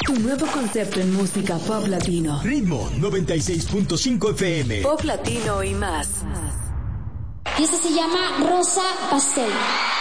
Tu nuevo concepto en música pop latino. Ritmo 96.5 FM. Pop latino y más. Y este se llama Rosa Pastel.